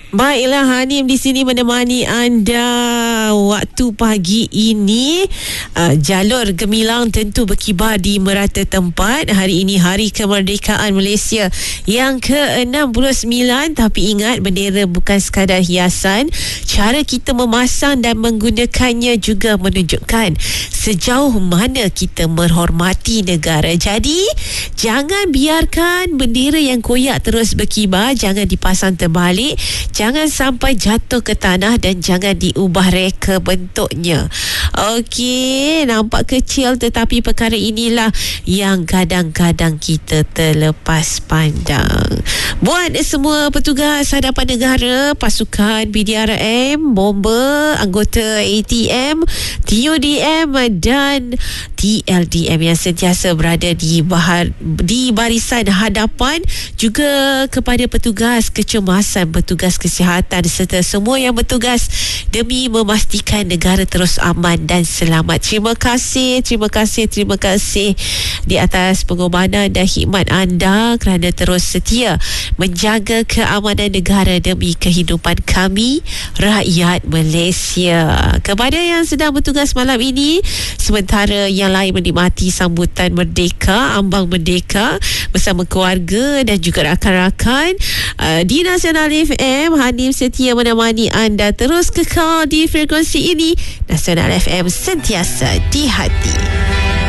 Baiklah, Hanim di sini menemani anda waktu pagi ini. Jalur gemilang tentu berkibar di merata tempat. Hari ini Hari Kemerdekaan Malaysia yang ke-69. Tapi ingat, bendera bukan sekadar hiasan. Cara kita memasang dan menggunakannya juga menunjukkan sejauh mana kita menghormati negara. Jadi, jangan biarkan bendera yang koyak terus berkibar. Jangan dipasang terbalik. Jangan sampai jatuh ke tanah dan jangan diubah reka bentuknya. Okey, nampak kecil tetapi perkara inilah yang kadang-kadang kita terlepas pandang. Buat semua petugas hadapan negara, pasukan PDRM, bomber, anggota ATM, TUDM dan TLDM yang sentiasa berada di barisan hadapan, juga kepada petugas kecemasan, petugas kesihatan serta semua yang bertugas demi memastikan negara terus aman dan selamat. Terima kasih di atas pengorbanan dan khidmat anda kerana terus setia menjaga keamanan negara demi kehidupan kami, rakyat Malaysia. Kepada yang sedang bertugas malam ini, sementara yang lain menikmati sambutan Merdeka, ambang Merdeka bersama keluarga dan juga rakan-rakan, di Nasional FM, Hanim setia menemani anda. Terus kekal di frekuensi ini. Nasional FM, sentiasa di hati.